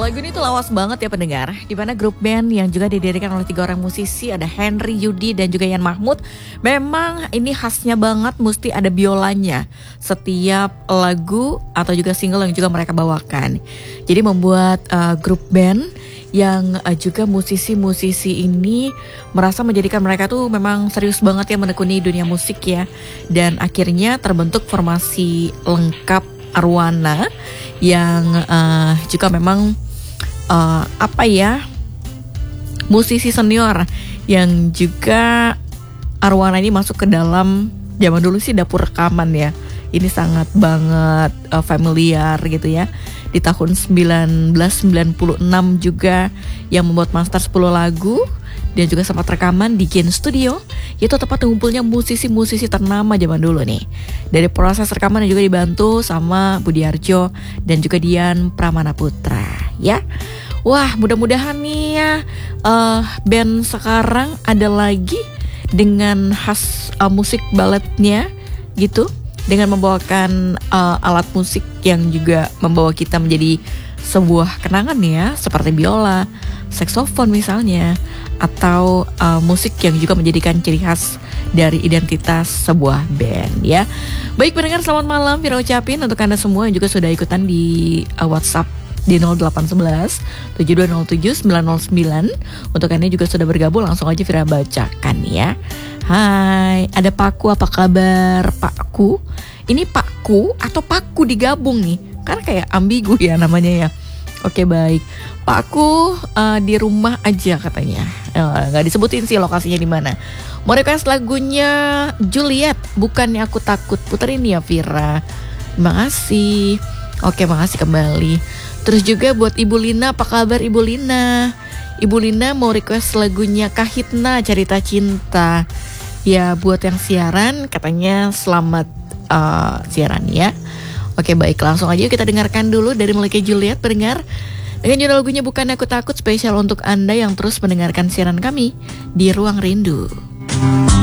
Lagu ini tuh lawas banget ya pendengar, di mana grup band yang juga didirikan oleh 3 orang musisi, ada Henry, Yudi, dan juga Yan Mahmud. Memang ini khasnya banget, mesti ada biolanya setiap lagu atau juga single yang juga mereka bawakan. Jadi membuat grup band yang juga musisi-musisi ini merasa menjadikan mereka tuh memang serius banget ya menekuni dunia musik ya. Dan akhirnya terbentuk formasi lengkap Arwana yang juga memang musisi senior yang juga Arwana ini masuk ke dalam zaman dulu sih dapur rekaman ya. Ini sangat banget familiar gitu ya. Di tahun 1996 juga yang membuat master 10 lagu dan juga sempat rekaman di Gen Studio, yaitu tempat ngumpulnya musisi-musisi ternama zaman dulu nih. Dari proses rekaman yang juga dibantu sama Budi Harjo dan juga Dian Pramana Putra ya. Wah, mudah-mudahan nih ya band sekarang ada lagi dengan khas musik baletnya gitu, dengan membawakan alat musik yang juga membawa kita menjadi sebuah kenangan ya, seperti biola, saksofon misalnya, atau musik yang juga menjadikan ciri khas dari identitas sebuah band ya. Baik pendengar, selamat malam Vira ucapin untuk Anda semua yang juga sudah ikutan di WhatsApp di 0811 7207 909. Untuk Anda juga sudah bergabung, langsung aja Vira bacakan ya. Hai, ada Pakku, apa kabar Pakku? Ini Pakku atau Pakku digabung nih? Karena kayak ambigu ya namanya ya. Oke baik, Pakku di rumah aja katanya. Nggak disebutin sih lokasinya di mana. Mau request lagunya Juliet, Bukannya Aku Takut. Puterin ya Vira. Terima kasih. Oke, makasih kembali. Terus juga buat Ibu Lina, apa kabar Ibu Lina? Ibu Lina mau request lagunya Kahitna, Cerita Cinta. Ya buat yang siaran katanya selamat siaran ya. Oke baik, langsung aja kita dengarkan dulu dari Melike Juliet pendengar. Dengan judul lagunya Bukannya Aku Takut, spesial untuk Anda yang terus mendengarkan siaran kami di Ruang Rindu.